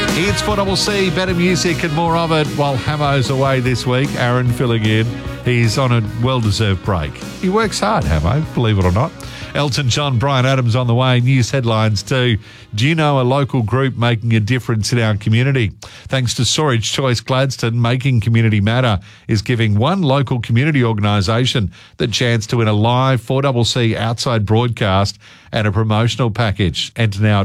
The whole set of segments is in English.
It's 4CC, better music and more of it while Hamo's away this week. Aaron filling in. He's on a well-deserved break. He works hard, Hamo, believe it or not. Elton John, Brian Adams on the way. News headlines too. Do you know a local group making a difference in our community? Thanks to Storage Choice Gladstone, Making Community Matter is giving one local community organisation the chance to win a live 4CC outside broadcast and a promotional package. Enter now at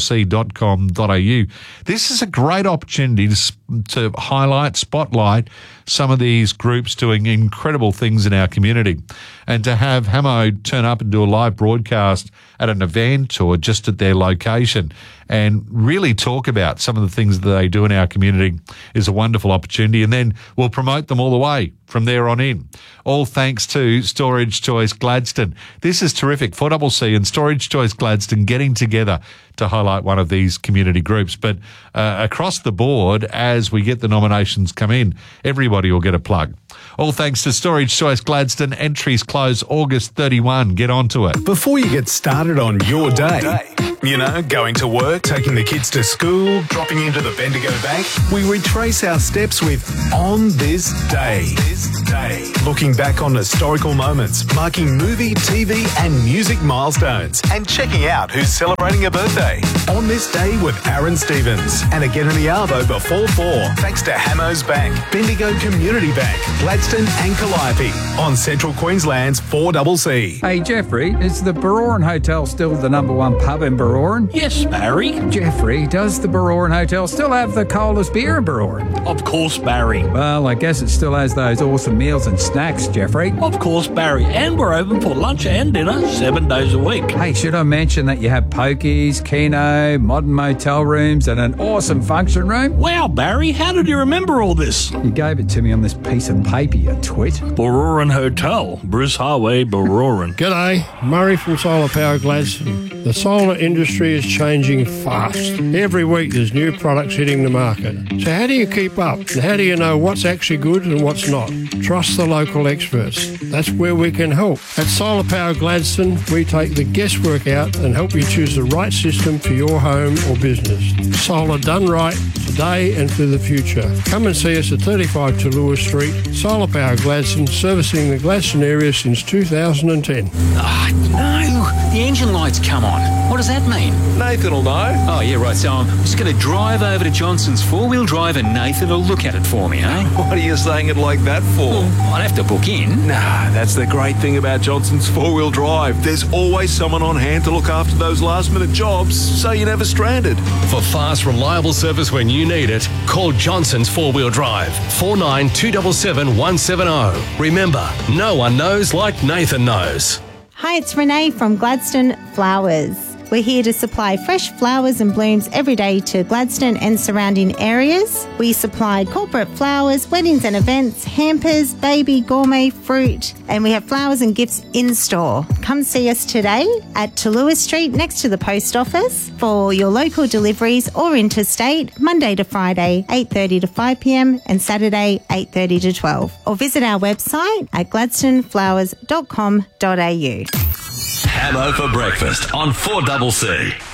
4CC.com.au. This is a great opportunity to highlight, spotlight some of these groups doing incredible things in our community. And to have Hamo turn up and do a live broadcast at an event or just at their location and really talk about some of the things that they do in our community is a wonderful opportunity. And then we'll promote them all the way from there on in. All thanks to Storage Choice Gladstone. This is terrific. 4CC and Storage Choice Gladstone getting together to highlight one of these community groups. But across the board, as we get the nominations come in, everybody will get a plug. All thanks to Storage Choice Gladstone. Entries close August 31. Get onto it. Before you get started on your day, you know, going to work, taking the kids to school, dropping into the Bendigo Bank, we retrace our steps with On This Day. Looking back on historical moments, marking movie, TV and music milestones, and checking out who's celebrating a birthday. On This Day with Aaron Stevens. And again in the Arvo before 4, thanks to Hamo's Bank, Bendigo Community Bank, Gladstone and Calliope on Central Queensland's 4CC. Hey, Jeffrey, is the Baroran Hotel still the number one pub in Baroran? Yes, Barry. Jeffrey, does the Baroran Hotel still have the coldest beer in Baroran? Of course, Barry. Well, I guess it still has those awesome meals and snacks, Jeffrey. Of course, Barry. And we're open for lunch and dinner 7 days a week. Hey, should I mention that you have pokies, keno, modern motel rooms and an awesome function room? Wow, Barry, how did you remember all this? You gave it to me on this piece of paper, you twit. Baroran Hotel, Bruce Highway, Baroran. G'day, Murray from Solar Power Gladstone. The solar industry is changing fast. Every week there's new products hitting the market. So how do you keep up? And how do you know what's actually good and what's not? Trust the local experts. That's where we can help. At Solar Power Gladstone, we take the guesswork out and help you choose the right system for your home or business. Solar done right, today and for the future. Come and see us at 35 to Lewis Street. Solar Power Gladstone, servicing the Gladstone area since 2010. No, the engine light's come on. What does that mean? Nathan will know. Oh, yeah, right. So I'm just going to drive over to Johnson's four-wheel drive and Nathan will look at it for me, eh? What are you saying it like that for? Well, I'd have to book in. Nah, that's the great thing about Johnson's four-wheel drive. There's always someone on hand to look after those last-minute jobs, so you're never stranded. For fast, reliable service when you need it, call Johnson's 4-Wheel Drive, 49277170. Remember, no one knows like Nathan knows. Hi, it's Renee from Gladstone Flowers. We're here to supply fresh flowers and blooms every day to Gladstone and surrounding areas. We supply corporate flowers, weddings and events, hampers, baby, gourmet, fruit, and we have flowers and gifts in store. Come see us today at Lewis Street next to the post office for your local deliveries or interstate, Monday to Friday, 8:30 to 5 p.m. and Saturday, 8:30 to 12. Or visit our website at gladstoneflowers.com.au. Hamo for breakfast on 4CC.